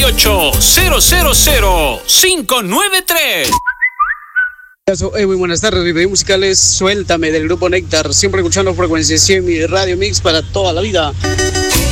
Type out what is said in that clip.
998-000-593. Muy buenas tardes, mi pedido musical es Suéltame del grupo Néctar, siempre escuchando Frecuencia 100 y Radio Mix para toda la vida.